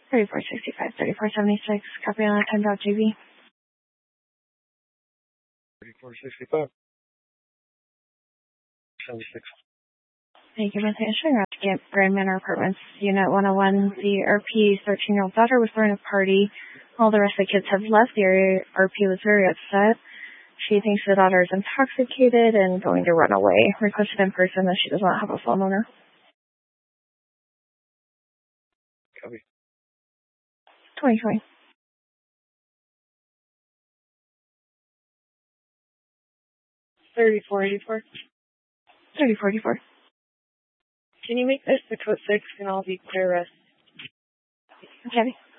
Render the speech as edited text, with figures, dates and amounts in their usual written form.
3465, 3476, copy on that 10.JB. 3465. 76. Thank you for answering. Grand Manor Apartments, Unit 101. The RP 13-year-old daughter was throwing a party. All the rest of the kids have left. The RP was very upset. She thinks the daughter is intoxicated and going to run away. Requested in person that she does not have a phone owner. Copy. 2020. 3484. 3484. Can you make this the code 6 and I'll be clear rest? Okay.